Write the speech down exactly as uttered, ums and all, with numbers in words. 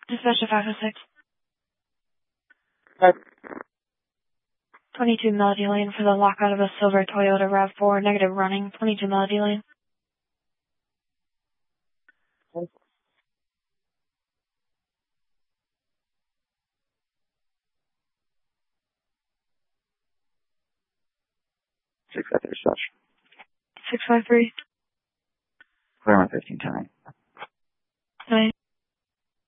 Dispatch to five oh six. But twenty-two Melody Lane for the lockout of a silver Toyota RAV four, negative running, twenty-two Melody Lane. six five three, dispatch. six five three. Clear on fifteen ten.